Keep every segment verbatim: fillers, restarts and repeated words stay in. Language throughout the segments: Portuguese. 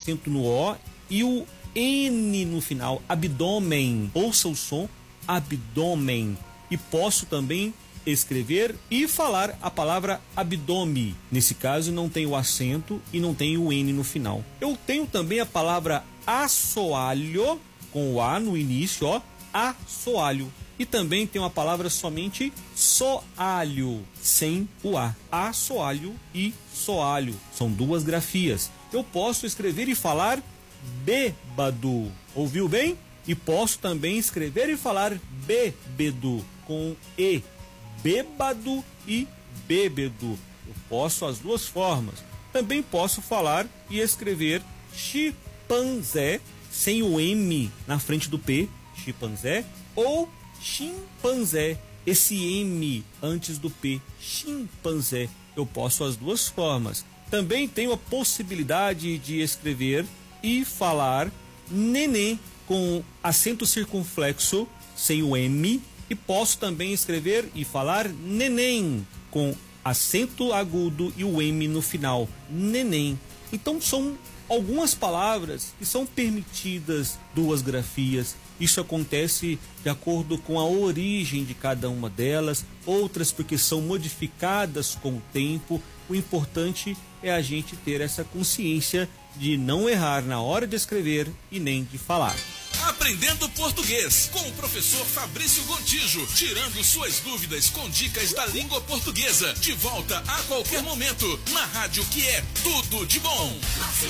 acento no O e o N no final, abdômen. Ouça o som, abdômen. E posso também escrever e falar a palavra abdômen. Nesse caso não tem o acento e não tem o N no final. Eu tenho também a palavra assoalho, com o A no início, ó, assoalho. E também tem uma palavra somente soalho, sem o A. Assoalho e soalho. São duas grafias. Eu posso escrever e falar bêbado. Ouviu bem? E posso também escrever e falar bêbedo, com E. Bêbado e bêbedo. Eu posso as duas formas. Também posso falar e escrever chimpanzé, sem o M na frente do P, chimpanzé, ou chimpanzé, esse M antes do P, chimpanzé. Eu posso as duas formas. Também tenho a possibilidade de escrever e falar neném com acento circunflexo, sem o M, e posso também escrever e falar neném com acento agudo e o M no final, neném. Então são algumas palavras que são permitidas duas grafias. Isso acontece de acordo com a origem de cada uma delas, outras porque são modificadas com o tempo. O importante é a gente ter essa consciência de não errar na hora de escrever e nem de falar. Aprendendo Português com o professor Fabrício Gontijo, tirando suas dúvidas com dicas da língua portuguesa. De volta a qualquer momento, na rádio que é tudo de bom.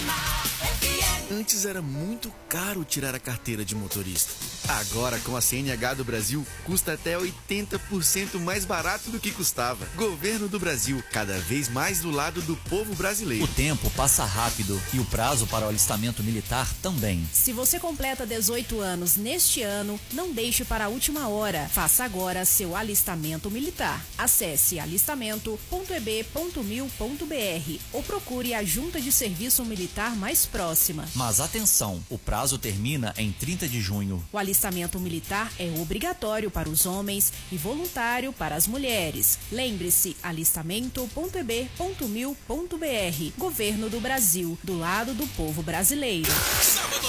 Antes era muito caro tirar a carteira de motorista. Agora, com a C N H do Brasil, custa até oitenta por cento mais barato do que custava. Governo do Brasil, cada vez mais do lado do povo brasileiro. O tempo passa rápido e o prazo para o alistamento militar também. Se você completa dezoito anos neste ano, não deixe para a última hora. Faça agora seu alistamento militar. Acesse alistamento ponto e b ponto mil ponto b r ou procure a Junta de Serviço Militar mais próxima. Mas atenção, o prazo termina em trinta de junho. O alistamento militar é obrigatório para os homens e voluntário para as mulheres. Lembre-se, alistamento ponto e b ponto mil ponto b r. Governo do Brasil, do lado do povo brasileiro. Sábado